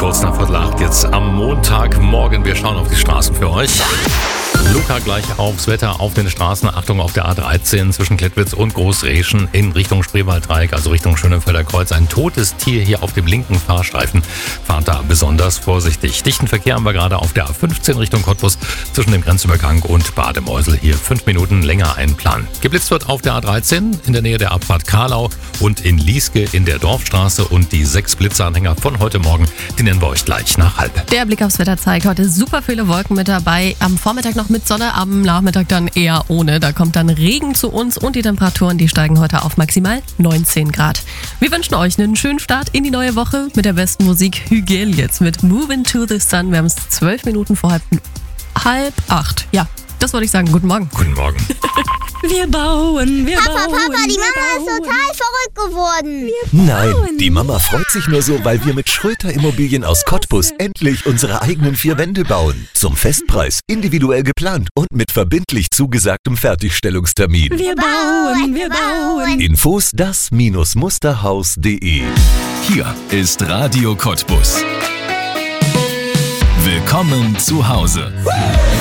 kurz nach 7:15 jetzt am Montagmorgen. Wir schauen auf die Straßen für euch. Luca gleich aufs Wetter auf den Straßen. Achtung auf der A13 zwischen Klettwitz und Großreschen in Richtung Spreewalddreieck, also Richtung Schönenfelder Kreuz. Ein totes Tier hier auf dem linken Fahrstreifen. Fahrt da besonders vorsichtig. Dichten Verkehr haben wir gerade auf der A15 Richtung Cottbus zwischen dem Grenzübergang und Bademeusel. Hier 5 Minuten länger einplanen. Geblitzt wird auf der A13 in der Nähe der Abfahrt Karlau und in Lieske in der Dorfstraße. Und die 6 Blitzeranhänger von heute Morgen, die nennen wir euch gleich nach 7:30. Der Blick aufs Wetter zeigt heute super viele Wolken mit dabei. Am Vormittag noch mit Sonne, am Nachmittag dann eher ohne. Da kommt dann Regen zu uns und die Temperaturen, die steigen heute auf maximal 19 Grad. Wir wünschen euch einen schönen Start in die neue Woche mit der besten Musik. Hügel jetzt mit Moving to the Sun. Wir haben es 12 Minuten vor 7:30. Ja, das wollte ich sagen. Guten Morgen. Guten Morgen. Wir bauen. Papa, die Mama ist total verrückt geworden. Nein, die Mama freut sich nur so, weil wir mit Schröter Immobilien aus Cottbus endlich unsere eigenen 4 Wände bauen. Zum Festpreis, individuell geplant und mit verbindlich zugesagtem Fertigstellungstermin. Wir bauen. Infos das-musterhaus.de. Hier ist Radio Cottbus. Willkommen zu Hause.